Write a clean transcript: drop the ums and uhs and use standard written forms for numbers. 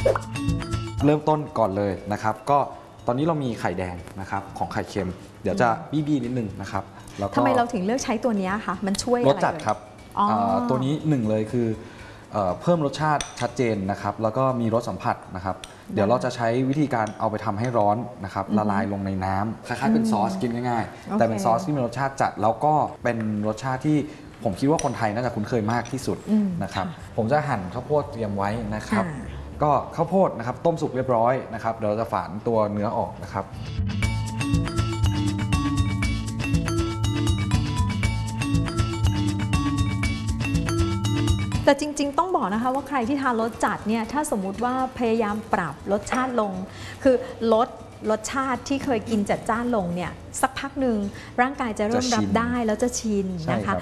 เริ่มต้นก่อนเลยนะครับก็ตอนนี้เรามีไข่แดงนะครับของไข่เค็มเดี๋ยวจะบี้นิดนึงนะครับแล้วก็ทำไมเราถึงเลือกใช้ตัวนี้คะมันช่วยอะไรรสจัดครับตัวนี้หนึ่งเลยคือเพิ่มรสชาติชัดเจนนะครับแล้วก็มีรสสัมผัสนะครับเดี๋ยวเราจะใช้วิธีการเอาไปทำให้ร้อนนะครับละลายลงในน้ำคล้ายๆเป็นซอสกินง่ายๆแต่เป็นซอสที่มีรสชาติจัดแล้วก็เป็นรสชาติที่ผมคิดว่าคนไทยน่าจะคุ้นเคยมากที่สุดนะครับผมจะหั่นข้าวโพดเตรียมไว้นะครับก็ข้าวโพดนะครับต้มสุกเรียบร้อยนะครับเดี๋ยวเราจะฝานตัวเนื้อออกนะครับแต่จริงๆต้องบอกนะคะว่าใครที่ทานรสจัดเนี่ยถ้าสมมุติว่าพยายามปรับรสชาติลงคือลดรสชาติที่เคยกินจัดจ้านลงเนี่ยสักพักหนึ่งร่างกายจะเริ่มรับได้แล้วจะชินนะคะ